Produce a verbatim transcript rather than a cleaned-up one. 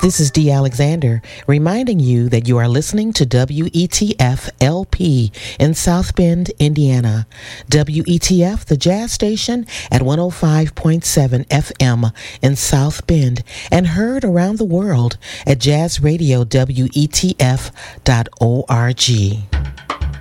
This is Dee Alexander reminding you that you are listening to W E T F L P in South Bend, Indiana. W E T F, the jazz station at one oh five point seven F M in South Bend and heard around the world at jazz radio W E T F dot org.